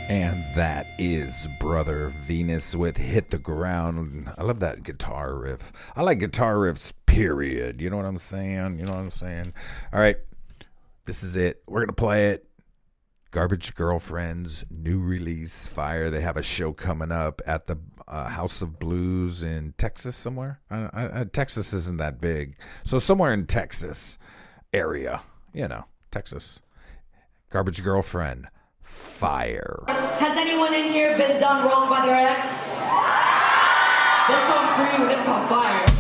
And that is Brother Venus with Hit the Ground. I love that guitar riff. I like guitar riffs, period. You know what I'm saying? All right. This is it. We're going to play it. Garbage Girlfriend's new release, Fire. They have a show coming up at the House of Blues in Texas somewhere. Texas isn't that big. So somewhere in Texas area. Texas. Garbage Girlfriend. Fire. Has anyone in here been done wrong by their ex? This song's for you, and it's called Fire.